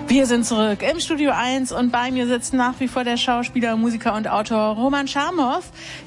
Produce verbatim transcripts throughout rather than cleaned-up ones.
Wir sind zurück im Studio eins und bei mir sitzt nach wie vor der Schauspieler, Musiker und Autor Roman Scharmhoff,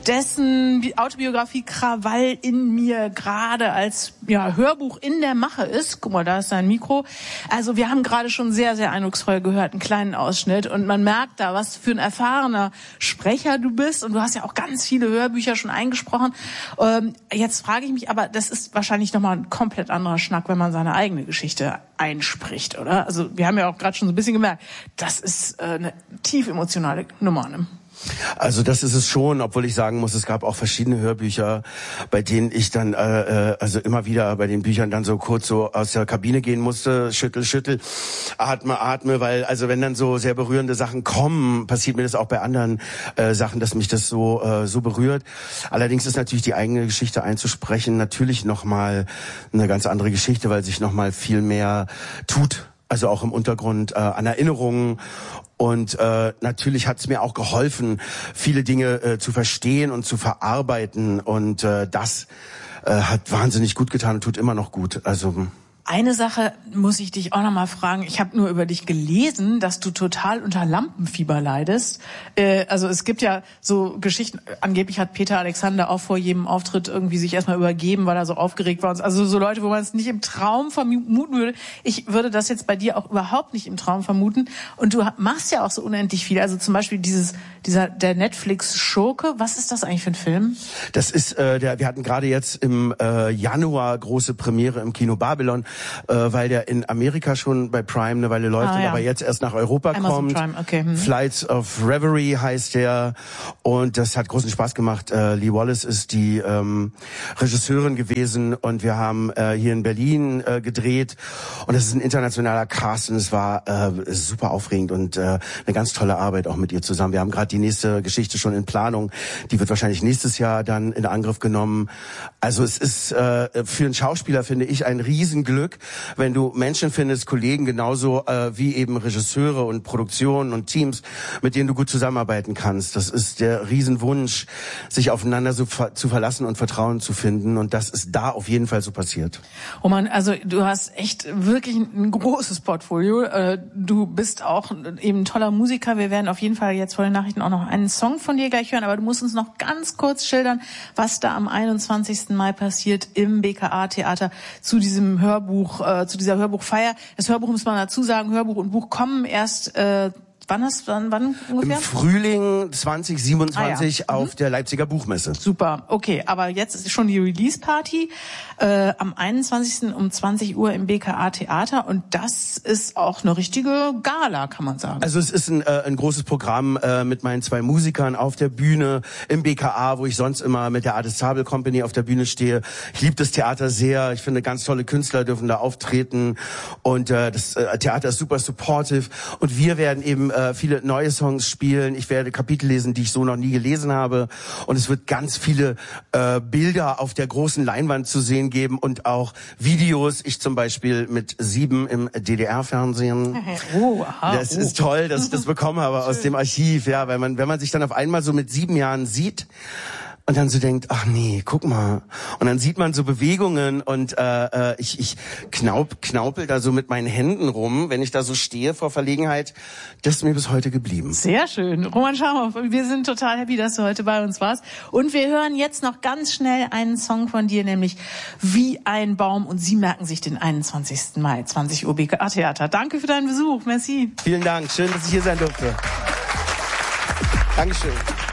dessen Autobiografie Krawall in mir gerade als ja, Hörbuch in der Mache ist. Guck mal, da ist sein Mikro. Also wir haben gerade schon sehr, sehr eindrucksvoll gehört, einen kleinen Ausschnitt, und man merkt da, was für ein erfahrener Sprecher du bist, und du hast ja auch ganz viele Hörbücher schon eingesprochen. Ähm, jetzt frage ich mich aber, das ist wahrscheinlich nochmal ein komplett anderer Schnack, wenn man seine eigene Geschichte einspricht, oder? Also wir haben ja auch gerade schon so ein bisschen gemerkt, das ist äh, eine tief emotionale Nummer, ne? Also das ist es schon, obwohl ich sagen muss, es gab auch verschiedene Hörbücher, bei denen ich dann äh, also immer wieder bei den Büchern dann so kurz so aus der Kabine gehen musste, schüttel, schüttel, atme, atme, weil also wenn dann so sehr berührende Sachen kommen, passiert mir das auch bei anderen äh, Sachen, dass mich das so äh, so berührt. Allerdings ist natürlich die eigene Geschichte einzusprechen natürlich nochmal eine ganz andere Geschichte, weil sich nochmal viel mehr tut. Also auch im Untergrund äh, an Erinnerungen. Und äh, natürlich hat es mir auch geholfen, viele Dinge äh, zu verstehen und zu verarbeiten. Und äh, das äh, hat wahnsinnig gut getan und tut immer noch gut. Also eine Sache muss ich dich auch noch mal fragen. Ich habe nur über dich gelesen, dass du total unter Lampenfieber leidest. Äh, also es gibt ja so Geschichten, angeblich hat Peter Alexander auch vor jedem Auftritt irgendwie sich erstmal übergeben, weil er so aufgeregt war. Also so Leute, wo man es nicht im Traum vermuten würde. Ich würde das jetzt bei dir auch überhaupt nicht im Traum vermuten. Und du machst ja auch so unendlich viel. Also zum Beispiel dieses, dieser der Netflix-Schurke. Was ist das eigentlich für ein Film? Das ist äh, der. Wir hatten gerade jetzt im äh, Januar große Premiere im Kino Babylon. Äh, weil der in Amerika schon bei Prime eine Weile läuft, ah, ja. aber jetzt erst nach Europa Amazon kommt. Prime, okay. Hm. Flights of Reverie heißt der, und das hat großen Spaß gemacht. Äh, Lee Wallace ist die ähm, Regisseurin gewesen, und wir haben äh, hier in Berlin äh, gedreht, und das ist ein internationaler Cast, und es war äh, super aufregend und äh, eine ganz tolle Arbeit auch mit ihr zusammen. Wir haben gerade die nächste Geschichte schon in Planung, die wird wahrscheinlich nächstes Jahr dann in Angriff genommen. Also es ist äh, für einen Schauspieler, finde ich, ein Riesenglück, wenn du Menschen findest, Kollegen genauso äh, wie eben Regisseure und Produktionen und Teams, mit denen du gut zusammenarbeiten kannst. Das ist der Riesenwunsch, sich aufeinander so ver- zu verlassen und Vertrauen zu finden, und das ist da auf jeden Fall so passiert. Roman, also du hast echt wirklich ein großes Portfolio. Äh, du bist auch eben ein toller Musiker. Wir werden auf jeden Fall jetzt vor den Nachrichten auch noch einen Song von dir gleich hören, aber du musst uns noch ganz kurz schildern, was da am einundzwanzigsten Mai passiert im B K A-Theater zu diesem Hörbuch, äh, zu dieser Hörbuchfeier. Das Hörbuch, muss man dazu sagen, Hörbuch und Buch kommen erst, äh, wann hast wann, wann ungefähr? Im Frühling zwanzig siebenundzwanzig ah, ja. auf mhm. der Leipziger Buchmesse. Super, okay, aber jetzt ist schon die Release-Party äh, am einundzwanzigsten um zwanzig Uhr im B K A-Theater, und das ist auch eine richtige Gala, kann man sagen. Also es ist ein, äh, ein großes Programm äh, mit meinen zwei Musikern auf der Bühne im B K A, wo ich sonst immer mit der Artist Zabel Company auf der Bühne stehe. Ich liebe das Theater sehr. Ich finde, ganz tolle Künstler dürfen da auftreten, und äh, das äh, Theater ist super supportive, und wir werden eben äh, viele neue Songs spielen. Ich werde Kapitel lesen, die ich so noch nie gelesen habe, und es wird ganz viele äh, Bilder auf der großen Leinwand zu sehen geben und auch Videos. Ich zum Beispiel mit sieben im D D R-Fernsehen. Oh, aha, das oh. ist toll, dass ich das bekommen habe aus dem Archiv, ja, weil man, wenn man sich dann auf einmal so mit sieben Jahren sieht und dann so denkt, ach nee, guck mal. Und dann sieht man so Bewegungen, und äh, ich, ich knaup, knaupel da so mit meinen Händen rum, wenn ich da so stehe vor Verlegenheit. Das ist mir bis heute geblieben. Sehr schön. Roman Scharmhoff, wir sind total happy, dass du heute bei uns warst. Und wir hören jetzt noch ganz schnell einen Song von dir, nämlich Wie ein Baum. Und Sie merken sich den einundzwanzigsten Mai, zwanzig Uhr B K A-Theater. Danke für deinen Besuch. Merci. Vielen Dank. Schön, dass ich hier sein durfte. Dankeschön.